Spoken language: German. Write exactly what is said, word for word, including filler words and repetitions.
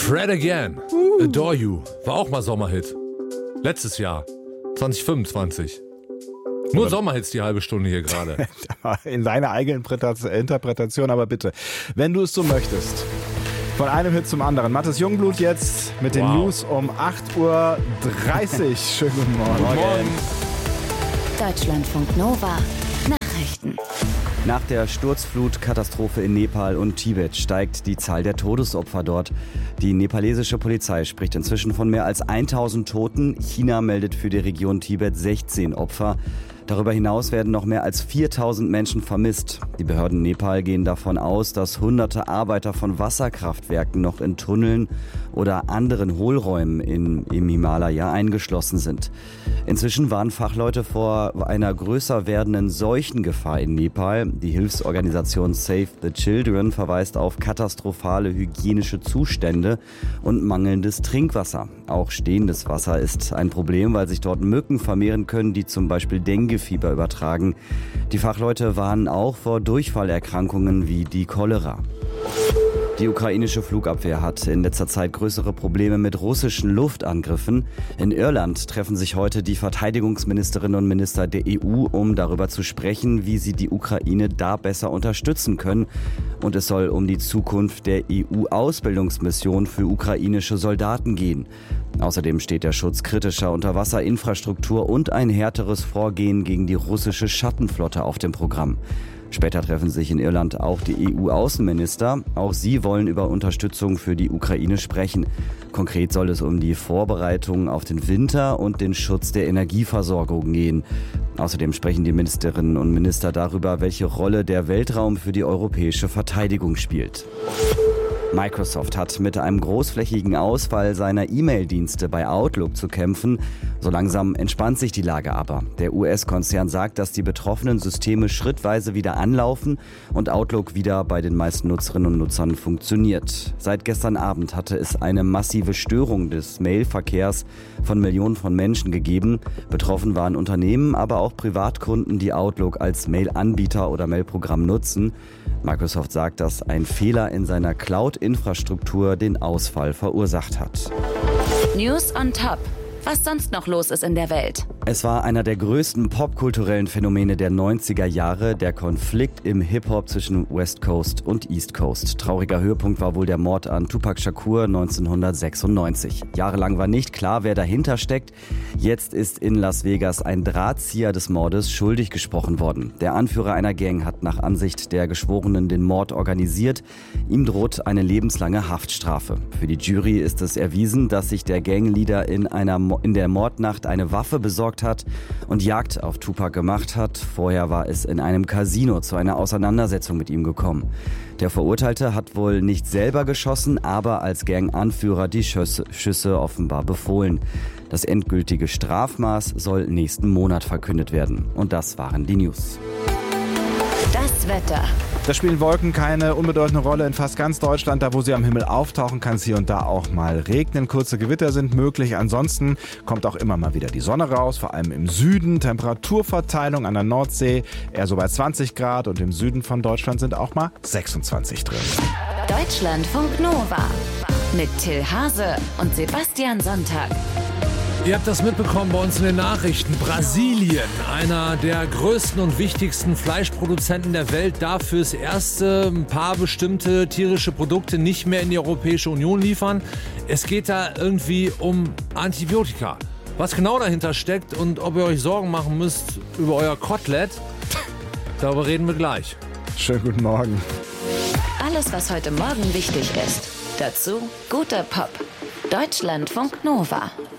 Fred Again, Adore You, war auch mal Sommerhit. Letztes Jahr, zwanzig fünfundzwanzig. Nur aber Sommerhits die halbe Stunde hier gerade. In deiner eigenen Interpretation, aber bitte, wenn du es so möchtest. Von einem Hit zum anderen. Mathis Jungblut jetzt mit den wow. News um acht Uhr dreißig. Schönen guten Morgen. Morgen. Deutschlandfunk Nova. Nachrichten. Nach der Sturzflutkatastrophe in Nepal und Tibet steigt die Zahl der Todesopfer dort. Die nepalesische Polizei spricht inzwischen von mehr als tausend Toten. China meldet für die Region Tibet sechzehn Opfer. Darüber hinaus werden noch mehr als viertausend Menschen vermisst. Die Behörden Nepal gehen davon aus, dass hunderte Arbeiter von Wasserkraftwerken noch in Tunneln oder anderen Hohlräumen in, im Himalaya eingeschlossen sind. Inzwischen warnen Fachleute vor einer größer werdenden Seuchengefahr in Nepal. Die Hilfsorganisation Save the Children verweist auf katastrophale hygienische Zustände und mangelndes Trinkwasser. Auch stehendes Wasser ist ein Problem, weil sich dort Mücken vermehren können, die zum Beispiel Dengue-Fieber übertragen. Die Fachleute warnen auch vor Durchfallerkrankungen wie die Cholera. Die ukrainische Flugabwehr hat in letzter Zeit größere Probleme mit russischen Luftangriffen. In Irland treffen sich heute die Verteidigungsministerinnen und Minister der E U, um darüber zu sprechen, wie sie die Ukraine da besser unterstützen können. Und es soll um die Zukunft der E U-Ausbildungsmission für ukrainische Soldaten gehen. Außerdem steht der Schutz kritischer Unterwasserinfrastruktur und ein härteres Vorgehen gegen die russische Schattenflotte auf dem Programm. Später treffen sich in Irland auch die E U-Außenminister. Auch sie wollen über Unterstützung für die Ukraine sprechen. Konkret soll es um die Vorbereitung auf den Winter und den Schutz der Energieversorgung gehen. Außerdem sprechen die Ministerinnen und Minister darüber, welche Rolle der Weltraum für die europäische Verteidigung spielt. Microsoft hat mit einem großflächigen Ausfall seiner E-Mail-Dienste bei Outlook zu kämpfen. So langsam entspannt sich die Lage aber. Der U S-Konzern sagt, dass die betroffenen Systeme schrittweise wieder anlaufen und Outlook wieder bei den meisten Nutzerinnen und Nutzern funktioniert. Seit gestern Abend hatte es eine massive Störung des Mailverkehrs von Millionen von Menschen gegeben. Betroffen waren Unternehmen, aber auch Privatkunden, die Outlook als Mail-Anbieter oder Mailprogramm nutzen. Microsoft sagt, dass ein Fehler in seiner Cloud-Infrastruktur den Ausfall verursacht hat. News on Top. Was sonst noch los ist in der Welt. Es war einer der größten popkulturellen Phänomene der neunziger Jahre, der Konflikt im Hip-Hop zwischen West Coast und East Coast. Trauriger Höhepunkt war wohl der Mord an Tupac Shakur neunzehnhundertsechsundneunzig. Jahrelang war nicht klar, wer dahinter steckt. Jetzt ist in Las Vegas ein Drahtzieher des Mordes schuldig gesprochen worden. Der Anführer einer Gang hat nach Ansicht der Geschworenen den Mord organisiert. Ihm droht eine lebenslange Haftstrafe. Für die Jury ist es erwiesen, dass sich der Gangleader in einer in der Mordnacht eine Waffe besorgt hat und Jagd auf Tupac gemacht hat. Vorher war es in einem Casino zu einer Auseinandersetzung mit ihm gekommen. Der Verurteilte hat wohl nicht selber geschossen, aber als Gang-Anführer die Schüsse, Schüsse offenbar befohlen. Das endgültige Strafmaß soll nächsten Monat verkündet werden. Und das waren die News. Das Wetter. Da spielen Wolken keine unbedeutende Rolle in fast ganz Deutschland. Da, wo sie am Himmel auftauchen, kann es hier und da auch mal regnen. Kurze Gewitter sind möglich. Ansonsten kommt auch immer mal wieder die Sonne raus, vor allem im Süden. Temperaturverteilung an der Nordsee eher so bei zwanzig Grad und im Süden von Deutschland sind auch mal sechsundzwanzig drin. Deutschlandfunk Nova mit Till Hase und Sebastian Sonntag. Ihr habt das mitbekommen bei uns in den Nachrichten. Brasilien, einer der größten und wichtigsten Fleischproduzenten der Welt, darf fürs erste ein paar bestimmte tierische Produkte nicht mehr in die Europäische Union liefern. Es geht da irgendwie um Antibiotika. Was genau dahinter steckt und ob ihr euch Sorgen machen müsst über euer Kotelett, darüber reden wir gleich. Schönen guten Morgen. Alles, was heute Morgen wichtig ist. Dazu guter Pop. Deutschlandfunk Nova.